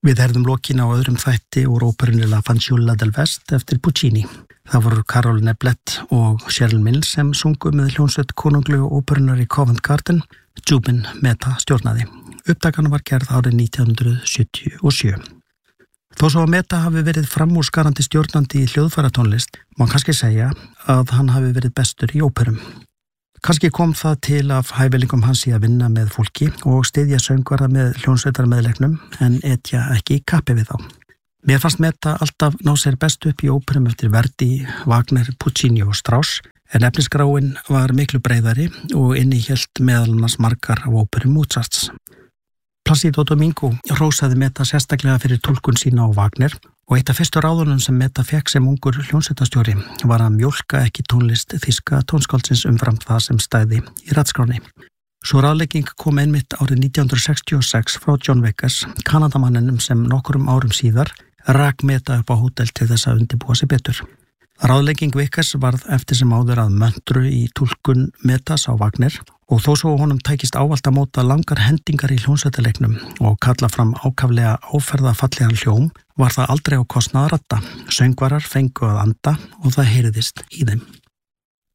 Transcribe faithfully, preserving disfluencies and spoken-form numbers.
Við heyrðum lokina á öðrum þætti úr óperunni La Fanciulla del West eftir Puccini. Það voru Caroline Blett og Cheryl Mills sem sungu með hljónsveit konunglegu óperunar í Covent Garden. Zubin Mehta stjórnaði. Upptakan var gerð árið nítján hundruð sjötíu og sjö. Þó svo að Mehta hafi verið framúrskarandi stjórnandi í hljóðfæratónlist, má kannski segja að hann hafi verið bestur í óperum. Kannski kom það til af hæfileikum hans í að vinna með fólki og styðja söngvara með hljónsveitarmeðleiknum en etja ekki kappi við þá. Mér fannst Mehta alltaf ná sér best upp í óperum eftir Verdi, Wagner, Puccini og Strauss, en efnisgráin var miklu breiðari og innihélt meðal annars margar af óperum Mozarts. Placido Domingo hrósaði Mehta sérstaklega fyrir túlkun sína á Wagner og eitt af fyrstu ráðunum sem Mehta fekk sem ungur hljónsveitastjóri var að mjólka ekki tónlist þýska tónskáldsins umfram það sem stæði í raddskráni. Svo ráðlegging kom einmitt árið nítján hundruð sextíu og sex frá John Vickers, Kanadamanninum sem nokkurum árum síðar rak Mehta upp á hótel til þess að undirbúa sig betur. Ráðlegging Vickers varð eftir sem áður að möntru í túlkun Mehtas á Wagner og þó svo honum tækist ávallt að móta langar hendingar í hljónsveitaleiknum og kalla fram ákaflega áferðafallegan hljóm var það aldrei á kostnað að radda. Söngvarar fengu að anda og það heyrðist í þeim.